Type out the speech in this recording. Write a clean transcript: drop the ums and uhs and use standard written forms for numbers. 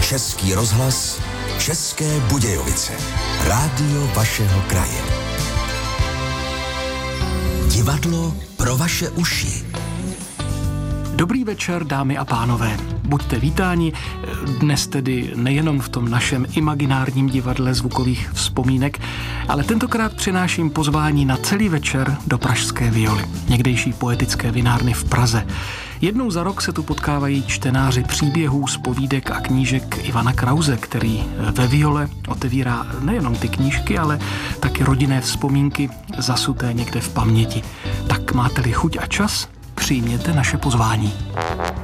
Český rozhlas, České Budějovice. Rádio vašeho kraje. Divadlo pro vaše uši. Dobrý večer, dámy a pánové. Buďte vítáni, dnes tedy nejenom v tom našem imaginárním divadle zvukových vzpomínek, ale tentokrát přináším pozvání na celý večer do Pražské Violy, někdejší poetické vinárny v Praze. Jednou za rok se tu potkávají čtenáři příběhů, zpovídek a knížek Ivana Krause, který ve Viole otevírá nejenom ty knížky, ale taky rodinné vzpomínky zasuté někde v paměti. Tak máte-li chuť a čas, přijměte naše pozvání.